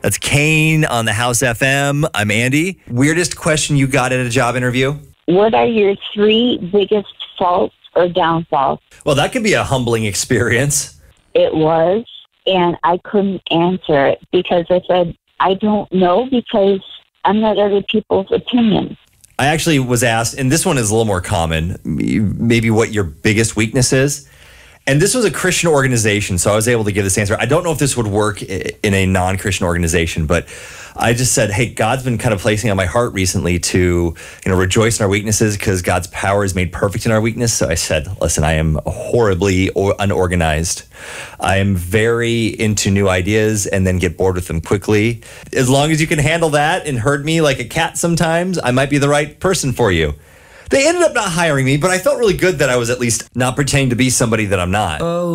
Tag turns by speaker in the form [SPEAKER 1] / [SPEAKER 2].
[SPEAKER 1] That's Kane on the House FM. I'm Andy. Weirdest question you got at a job interview?
[SPEAKER 2] What are your 3 biggest faults or downfalls?
[SPEAKER 1] Well, that could be a humbling experience.
[SPEAKER 2] It was, and I couldn't answer it because I said, I don't know because I'm not other people's opinion.
[SPEAKER 1] I actually was asked, and this one is a little more common, maybe what your biggest weakness is. And this was a Christian organization, so I was able to give this answer. I don't know if this would work in a non-Christian organization, but I just said, hey, God's been kind of placing on my heart recently to, rejoice in our weaknesses because God's power is made perfect in our weakness. So I said, listen, I am horribly unorganized. I am very into new ideas and then get bored with them quickly. As long as you can handle that and herd me like a cat sometimes, I might be the right person for you. They ended up not hiring me, but I felt really good that I was at least not pretending to be somebody that I'm not.